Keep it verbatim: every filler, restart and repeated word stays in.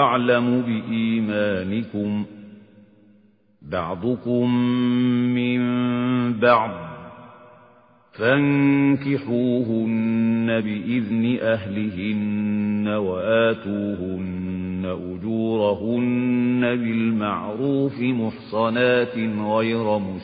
أعلم بإيمانكم بعضكم من بعض فانكحوهن بإذن أهلهن وآتوهن أجورهن بالمعروف محصنات غير مسلمات